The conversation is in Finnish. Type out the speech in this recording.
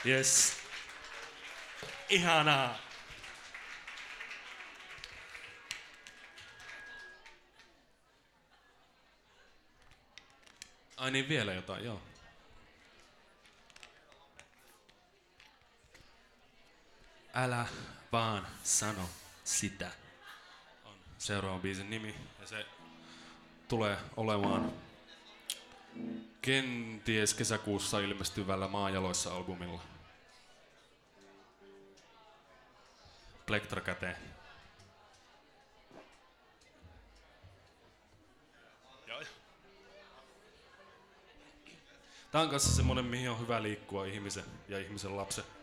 Yes. Ihanaa. Ai niin, vielä jotain, joo. Älä vaan sano sitä. On seuraavan biisin nimi ja se tulee olemaan kenties kesäkuussa ilmestyvällä Maajaloissa albumilla. Plektra käteen. Tää on kanssa semmonen, mihin on hyvä liikkua ihmisen ja ihmisen lapsen.